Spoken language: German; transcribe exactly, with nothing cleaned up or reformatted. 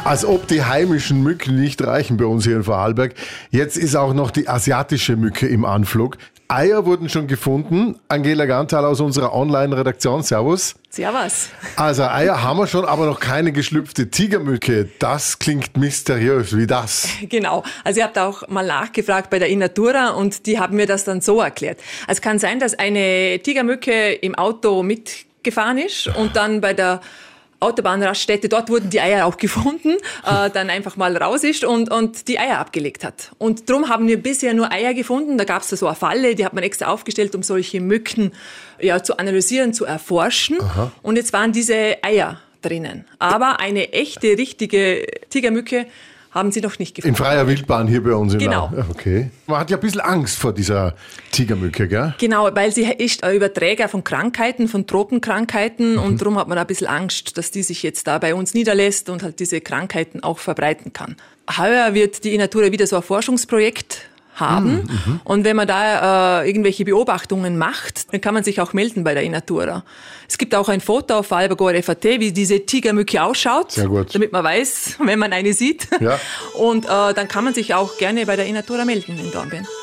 Als ob die heimischen Mücken nicht reichen bei uns hier in Vorarlberg. Jetzt ist auch noch die asiatische Mücke im Anflug. Eier wurden schon gefunden. Angela Gantal aus unserer Online-Redaktion. Servus. Servus. Also Eier haben wir schon, aber noch keine geschlüpfte Tigermücke. Das klingt mysteriös. Wie das? Genau. Also ihr habt auch mal nachgefragt bei der Innatura und die haben mir das dann so erklärt. Also es kann sein, dass eine Tigermücke im Auto mitgefahren ist und dann bei der Autobahnraststätte, dort wurden die Eier auch gefunden, äh, dann einfach mal raus ist und, und die Eier abgelegt hat. Und darum haben wir bisher nur Eier gefunden. Da gab es da so eine Falle, die hat man extra aufgestellt, um solche Mücken ja, zu analysieren, zu erforschen. Aha. Und jetzt waren diese Eier drinnen. Aber eine echte, richtige Tigermücke haben sie noch nicht gefunden. In freier Wildbahn hier bei uns. Genau. Lau. Okay. Man hat ja ein bisschen Angst vor dieser Tigermücke, gell? Genau, weil sie ist ein Überträger von Krankheiten, von Tropenkrankheiten. Mhm. Und darum hat man ein bisschen Angst, dass die sich jetzt da bei uns niederlässt und halt diese Krankheiten auch verbreiten kann. Heuer wird die Innatura wieder so ein Forschungsprojekt haben. Mhm. Und wenn man da äh, irgendwelche Beobachtungen macht, dann kann man sich auch melden bei der Innatura. Es gibt auch ein Foto auf Vorarlberger F A T, wie diese Tigermücke ausschaut, sehr gut, damit man weiß, wenn man eine sieht. Ja. Und äh, dann kann man sich auch gerne bei der Innatura melden in Dornbirn.